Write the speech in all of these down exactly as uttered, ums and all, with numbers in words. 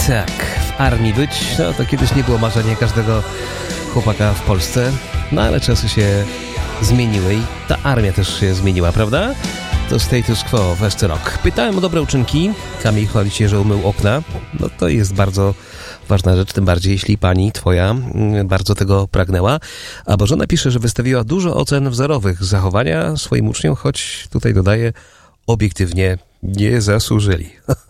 Tak, w armii być, no to kiedyś nie było marzenie każdego chłopaka w Polsce, no ale czasy się zmieniły i ta armia też się zmieniła, prawda? To status quo w S C Rock. Pytałem o dobre uczynki. Kamil chwali się, że umył okna. No to jest bardzo ważna rzecz, tym bardziej jeśli pani twoja bardzo tego pragnęła. A Bożena pisze, że wystawiła dużo ocen wzorowych z zachowania swoim uczniom, choć tutaj dodaje, obiektywnie nie zasłużyli.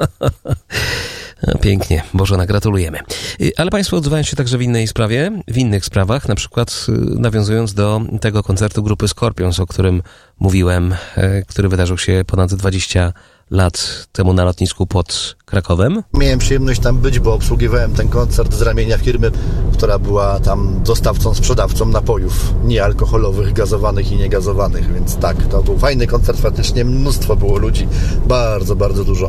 Pięknie, Bożena, gratulujemy. Ale państwo odzywają się także w innej sprawie, w innych sprawach, na przykład nawiązując do tego koncertu grupy Scorpions, o którym mówiłem, który wydarzył się ponad dwadzieścia lat temu na lotnisku pod Krakowem. Miałem przyjemność tam być, bo obsługiwałem ten koncert z ramienia firmy, która była tam dostawcą, sprzedawcą napojów niealkoholowych, gazowanych i niegazowanych, więc tak, to był fajny koncert, faktycznie mnóstwo było ludzi, bardzo, bardzo dużo.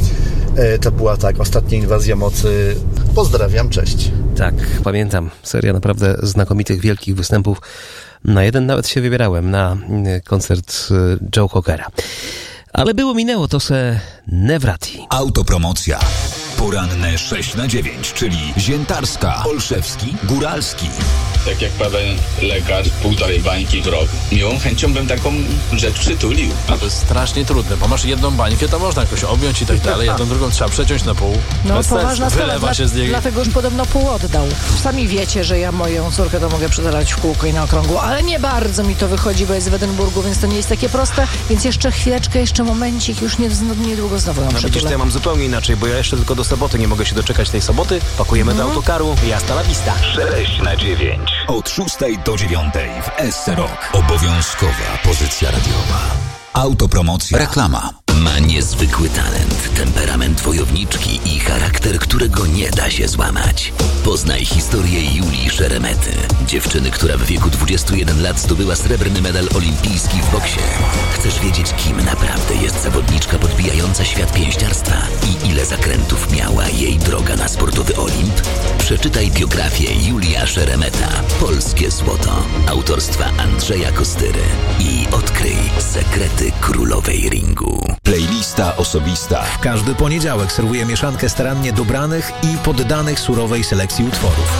To była tak, ostatnia inwazja mocy. Pozdrawiam, cześć. Tak, pamiętam. Seria naprawdę znakomitych, wielkich występów. Na jeden nawet się wybierałem, na koncert Joe Cockera. Ale było minęło, to se nie wraci. Autopromocja. Poranne sześć na dziewięć, czyli Ziętarska, Olszewski, Góralski. Tak jak pewien lekarz, półtorej bańki w rok. Miłą chęcią bym taką rzecz przytulił. A to jest strasznie trudne, bo masz jedną bańkę, to można jakoś objąć i tak dalej, jedną drugą trzeba przeciąć na pół. No Bez poważna sensu. sprawa, Wylewa się z niego. dlatego już podobno pół oddał. Sami wiecie, że ja moją córkę to mogę przelać w kółko i na okrągło, ale nie bardzo mi to wychodzi, bo jest w Edynburgu, więc to nie jest takie proste, więc jeszcze chwileczkę, jeszcze momencik, już nie, niedługo znowu ją No przytulę. widzisz, to ja mam zupełnie inaczej, bo ja jeszcze tylko do soboty nie mogę się doczekać tej soboty, pakujemy do autokaru i hasta la vista. sześć na dziewięć. Od szóstej do dziewiątej w S C Rock. Obowiązkowa pozycja radiowa. Autopromocja. Reklama. Ma niezwykły talent, temperament wojowniczki i charakter, którego nie da się złamać. Poznaj historię Julii Szeremety, dziewczyny, która w wieku dwudziestu jeden lat zdobyła srebrny medal olimpijski w boksie. Chcesz wiedzieć, kim naprawdę jest zawodniczka podbijająca świat pięściarstwa i ile zakrętów miała jej droga na sportowy Olimp? Przeczytaj biografię Julia Szeremeta, Polskie Złoto, autorstwa Andrzeja Kostyry i odkryj sekrety królowej ringu. Playlista osobista. W każdy poniedziałek serwuję mieszankę starannie dobranych i poddanych surowej selekcji utworów.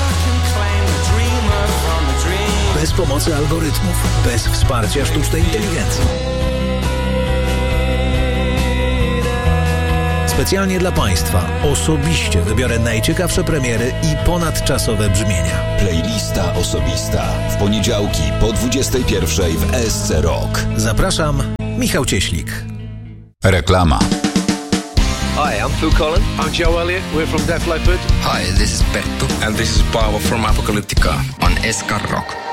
Bez pomocy algorytmów, bez wsparcia sztucznej inteligencji. Specjalnie dla Państwa osobiście wybiorę najciekawsze premiery i ponadczasowe brzmienia. Playlista osobista. W poniedziałki po dwudziestej pierwszej w S C Rock. Zapraszam, Michał Cieślik. Reklama. Hi, I'm Phil Collins. I'm Joe Elliott. We're from Def Leppard. Hi, this is Perttu. And this is Paavo from Apocalyptica on S C Rock.